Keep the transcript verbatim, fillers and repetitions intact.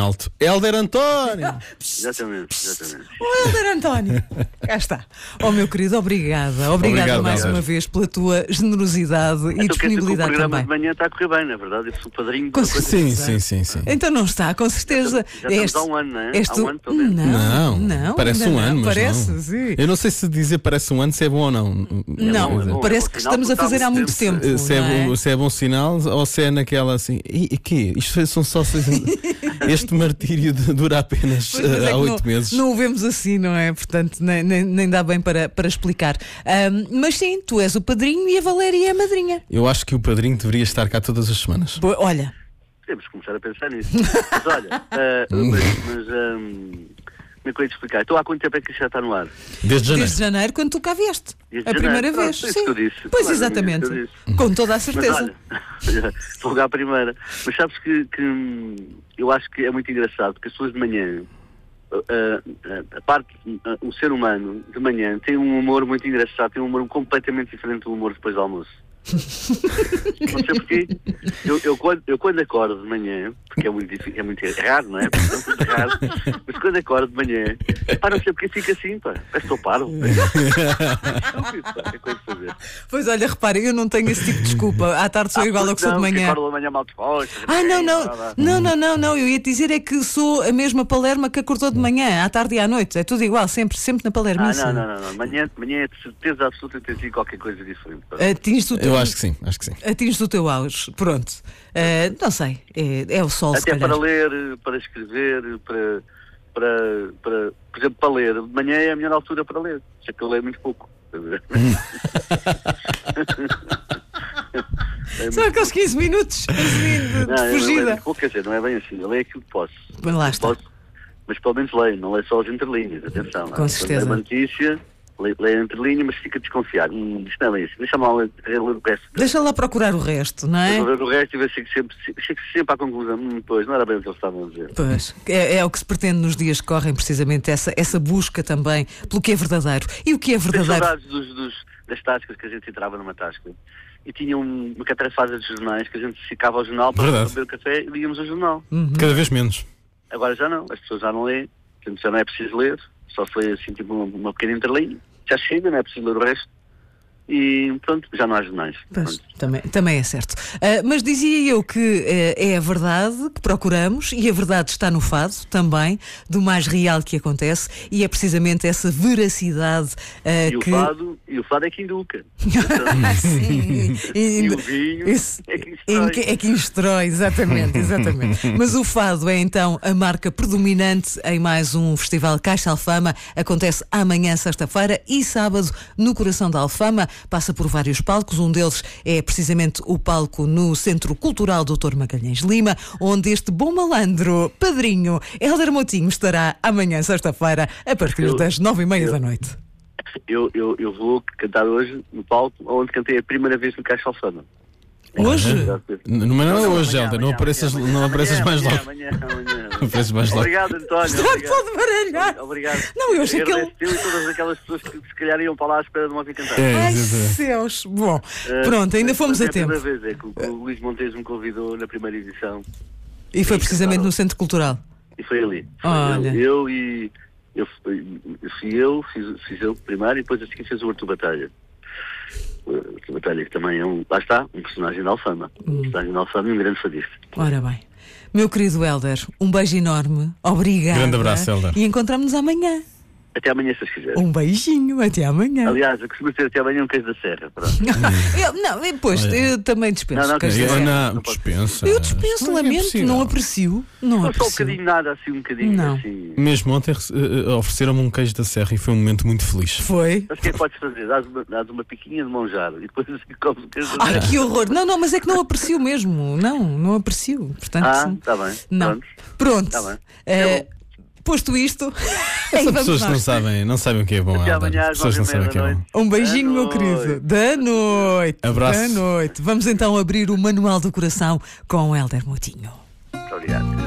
alto. Hélder António! Exatamente, exatamente. O Hélder António. Cá está. Oh, meu querido, obrigada. Obrigada Obrigado, mais Hélder. uma vez pela tua generosidade e Então, quer dizer que o disponibilidade programa também. de manhã está a correr bem, não é verdade? Eu sou o padrinho Com da coisa. Sim, sim, sim, sim. Então não está, com certeza. Já estamos há um ano, não é? este- Há um ano, pelo menos. Não, Não, não, parece ainda um ano, não. mas Parece, não. sim. Eu não sei se dizer parece um ano se é bom ou não. Não, bom, é bom. parece que Afinal, estamos a está há fazer há muito muito tempo. Se, se, é não é? bom, se é bom sinal ou se é naquela assim. E, e quê? Isto são só seis. Este martírio de- dura apenas Pois, mas uh, é há que oito não, meses. Não o vemos assim, não é? Portanto, nem, nem, nem dá bem para, para explicar. Ahm, mas sim, tu és o padrinho e a Valéria é a madrinha. Eu acho que o padrinho deveria estar cá todas as semanas. Boa, olha, Temos que começar a pensar nisso. Mas olha, ah, mas, mas ahm, como é que eu ia te explicar? Então há quanto tempo é que isto já está no ar? Desde janeiro. desde janeiro, quando tu cá vieste. Desde a janeiro. primeira Pronto, vez. foi isso Sim. que eu disse. Pois Claro, exatamente. foi isso que eu Com toda a Mas certeza. olha, vou jogar a primeira. Mas sabes que, que hum, eu acho que é muito engraçado, porque as pessoas de manhã, ah, ah, a parte, ah, o ser humano de manhã tem um humor muito engraçado, tem um humor completamente diferente do humor depois do almoço. Não sei porquê. Eu, eu, quando, eu quando acordo de manhã, porque é muito, difícil, é muito raro, não é? É muito raro, mas quando acordo de manhã, pá, não sei porque fica assim, pá. Parece que estou parvo. Estúpido, pá. Que coisa de fazer. Pois olha, repara, eu não tenho esse tipo de desculpa. À tarde sou Ah, igual ao pois que sou de não, manhã. acordo de manhã mal disposto. Ah, não, não. Nada. Não, não, não, não. Eu ia te dizer é que sou a mesma Palerma que acordou de manhã, à tarde e à noite. É tudo igual, sempre, sempre na Ah, Palermice. não, não, não, não. Manhã, manhã é de certeza absoluta que tem sido qualquer coisa diferente. pá. Atinges o teu, Eu acho que sim, acho que sim. atinges o teu auge. Pronto. Ah, não sei. É, é o sol, se Até calhar. para ler, para escrever, para, para, para, por exemplo, para ler. De manhã é a melhor altura para ler. Só que eu leio muito pouco. É São aqueles quinze minutos assim, de, de Não, eu leio fugida. muito pouco, quer dizer, não é bem assim. Eu leio aquilo que posso. Mas lá está. Posso, mas pelo menos leio, não leio só as entrelinhas, atenção. Com não. certeza. Leio uma notícia, leio, leio a entrelinha, mas fica desconfiado. Hum, isto não é bem assim. Deixa-me lá ler, ler o resto. Deixa lá procurar o resto, não é? Vou ver o resto e ver se chego sempre, chego sempre à conclusão. Hum, pois, não era bem o que eles estavam a dizer. Pois, é, é o que se pretende nos dias que correm, precisamente, essa, essa busca também pelo que é verdadeiro. E o que é Tenho verdadeiro? saudades dos, dos, das tascas que a gente entrava numa tasca e tinha um, uma catrafada de jornais que a gente ficava ao jornal para Verdade. beber o café e líamos o jornal. Cada vez menos. Agora já não, as pessoas já não lêem, portanto já não é preciso ler, só se lê assim tipo uma, uma pequena entrelinha, já chega, não é preciso ler o resto e pronto, já não há jornais. Pois, Pronto. também, também é certo. Ah, mas dizia eu que eh, é a verdade que procuramos e a verdade está no fado também, do mais real que acontece e é precisamente essa veracidade ah, E o que... fado, e o fado é que educa. Ah, sim. E E- o vinho Isso- é que instrói. é que instrói, exatamente, exatamente. Mas o fado é então a marca predominante em mais um festival Caixa Alfama. Acontece amanhã, sexta-feira e sábado, no coração da Alfama. Passa por vários palcos, um deles é precisamente o palco no Centro Cultural doutor Magalhães Lima, onde este bom malandro, padrinho, Hélder Moutinho, estará amanhã, sexta-feira, a partir Eu- das nove e meia eu- da noite. Eu, eu, eu vou cantar hoje no palco onde cantei a primeira vez no Caixa Alfama. Hoje? N- Mas não é hoje, amanhã, Hélder. Não amanhã, apareças, amanhã, não apareças amanhã, mais amanhã, logo. Amanhã, amanhã, Não apareces mais logo. Obrigado, António. Está obrigado. todo baralhado. Obrigado. Não, eu achei que ele- Agradeço eu e todas aquelas pessoas que se calhar iam para lá à espera de me ouvir cantar. É, Ai, exatamente. céus. Bom, Eh, pronto, ainda fomos é a tempo. a primeira vez é que o, o Luís Montes me convidou na primeira edição E foi Sim, precisamente claro. no Centro Cultural. e foi ali. Foi Olha. Eu, eu e eu, fui- eu fui eu, fiz, fiz eu primeiro e depois a seguir fez o Artur Batalha. O Artur Batalha que também é um, lá está, um personagem da Alfama. Um personagem da Alfama e um grande fadista. Ora bem. Meu querido Hélder, um beijo enorme. Obrigada. Grande abraço, Hélder. E encontramos-nos amanhã. Até amanhã, se quiser. Um beijinho. Até amanhã. Aliás, eu costumo dizer até amanhã um queijo da serra. Pronto. eu, não, depois, Olha. eu também dispenso. Não, não, queijo eu- da Eu, serra. não, dispensa. Eu dispenso, Não é lamento, possível. não aprecio. Não Só, só um aprecio. bocadinho nada, assim, um bocadinho Não. assim. Mesmo ontem eh, ofereceram-me um queijo da serra e foi um momento muito feliz. Foi? Mas o que é que podes fazer? Dás uma, dás uma piquinha de monjado e depois assim comes o queijo da Ai, serra. que horror. Não, não, mas é que não aprecio mesmo. Não, não aprecio. Portanto, Ah, está bem. não. Pronto. Pronto. Tá bem. Eh, É bom. posto isto, aí São vamos pessoas que não nós. sabem, não sabem o que é bom, Até Hélder. amanhã às Pessoas nove não e meia sabem o que da é bom. noite. Um beijinho, Da meu querido. noite. Da noite. Abraço. Da noite. Vamos então abrir o Manual do Coração com o Hélder Moutinho. Muito obrigado.